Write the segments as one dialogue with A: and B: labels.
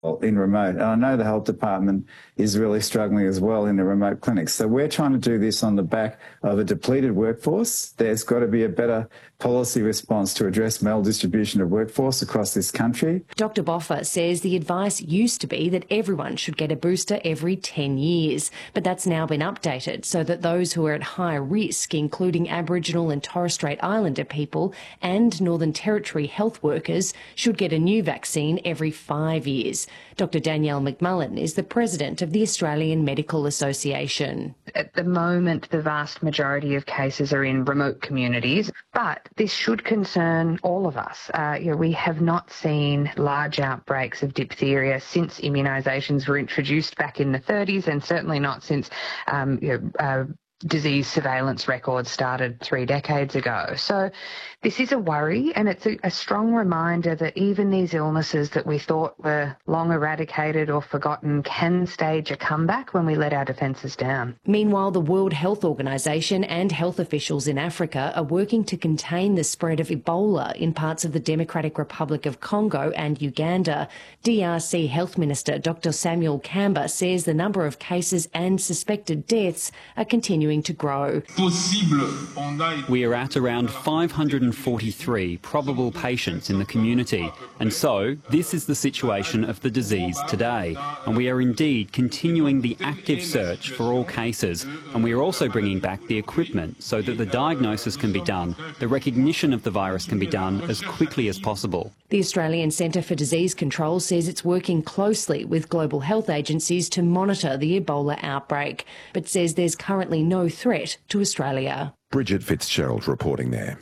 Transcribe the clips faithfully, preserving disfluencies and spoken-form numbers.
A: in remote. And I know the health department is really struggling as well in the remote clinics. So we're trying to do this on the back of a depleted workforce. There's got to be a better policy response to address maldistribution of workforce across this country.
B: Doctor Boffa says the advice used to be that everyone should get a booster every ten years, but that's now been updated so that those who are at high risk, including Aboriginal and Torres Strait Islander people and Northern Territory health workers, should get a new vaccine every five years. Doctor Danielle McMullen is the president of the Australian Medical Association.
C: At the moment, the vast majority of cases are in remote communities, but this should concern all of us. Uh, you know, we have not seen large outbreaks of diphtheria since immunisations were introduced back in the thirties, and certainly not since um, you know, uh, disease surveillance records started three decades ago. So this is a worry, and it's a, a strong reminder that even these illnesses that we thought were long eradicated or forgotten can stage a comeback when we let our defences down.
B: Meanwhile, the World Health Organization and health officials in Africa are working to contain the spread of Ebola in parts of the Democratic Republic of Congo and Uganda. D R C Health Minister Doctor Samuel Kamba says the number of cases and suspected deaths are continuing to grow.
D: We are at around five hundred forty-three probable patients in the community, and so this is the situation of the disease today. And we are indeed continuing the active search for all cases, and we are also bringing back the equipment so that the diagnosis can be done, the recognition of the virus can be done as quickly as possible.
B: The Australian Centre for Disease Control says it's working closely with global health agencies to monitor the Ebola outbreak, but says there's currently no threat to Australia.
E: Bridget Fitzgerald reporting there.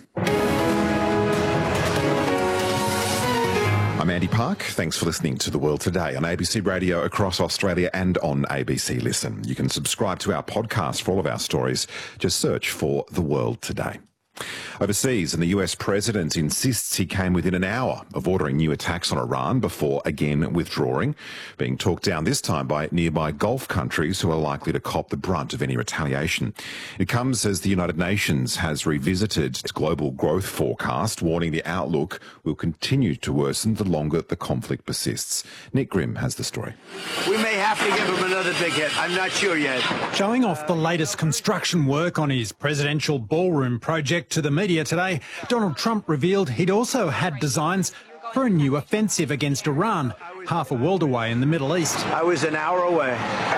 E: I'm Andy Park. Thanks for listening to The World Today on A B C Radio across Australia and on A B C Listen. You can subscribe to our podcast for all of our stories. Just search for The World Today. Overseas, and the U S president insists he came within an hour of ordering new attacks on Iran before again withdrawing, being talked down this time by nearby Gulf countries who are likely to cop the brunt of any retaliation. It comes as the United Nations has revisited its global growth forecast, warning the outlook will continue to worsen the longer the conflict persists. Nick Grimm has the story.
F: We may have to give him another big hit. I'm not sure yet.
G: Showing off the latest construction work on his presidential ballroom project to the media today, Donald Trump revealed he'd also had designs for a new offensive against Iran, half a world away in the Middle East.
F: I was an hour away.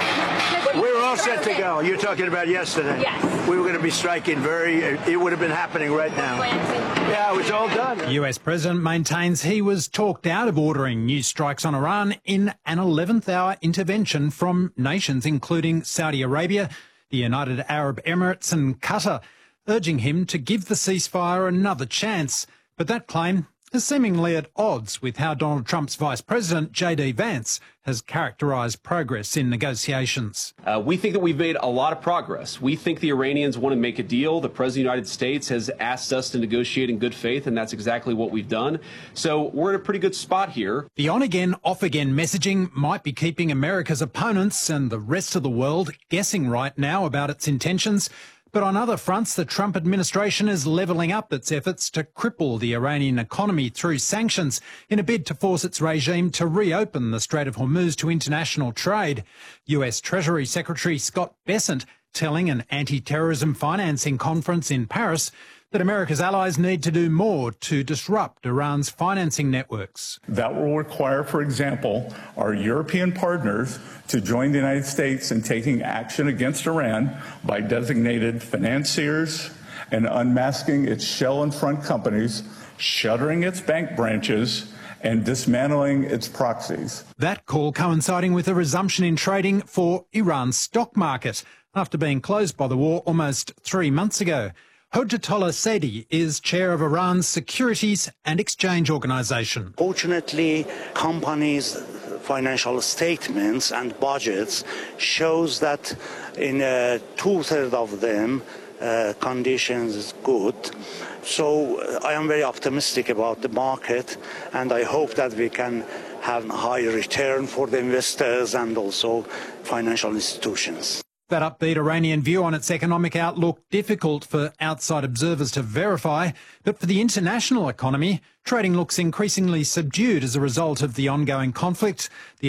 F: We were all set to go. You're talking about yesterday.
H: Yes.
F: We were going to be striking very, it would have been happening right now. Yeah, it was all done.
G: The U S president maintains he was talked out of ordering new strikes on Iran in an eleventh hour intervention from nations including Saudi Arabia, the United Arab Emirates and Qatar, urging him to give the ceasefire another chance. But that claim is seemingly at odds with how Donald Trump's Vice President, J D Vance, has characterised progress in negotiations.
I: Uh, we think that we've made a lot of progress. We think the Iranians want to make a deal. The President of the United States has asked us to negotiate in good faith, and that's exactly what we've done. So we're in a pretty good spot here.
G: The on-again, off-again messaging might be keeping America's opponents and the rest of the world guessing right now about its intentions. But on other fronts, the Trump administration is levelling up its efforts to cripple the Iranian economy through sanctions in a bid to force its regime to reopen the Strait of Hormuz to international trade. U S Treasury Secretary Scott Bessent telling an anti-terrorism financing conference in Paris that America's allies need to do more to disrupt Iran's financing networks.
J: That will require, for example, our European partners to join the United States in taking action against Iran by designated financiers and unmasking its shell and front companies, shuttering its bank branches, and dismantling its proxies.
G: That call coinciding with a resumption in trading for Iran's stock market after being closed by the war almost three months ago. Hojatollah Saidi is chair of Iran's Securities and Exchange Organization.
K: Fortunately, companies' financial statements and budgets shows that in uh, two-thirds of them, uh, conditions is good. So uh, I am very optimistic about the market, and I hope that we can have a high return for the investors and also financial institutions.
G: That upbeat Iranian view on its economic outlook difficult for outside observers to verify, but for the international economy, trading looks increasingly subdued as a result of the ongoing conflict. The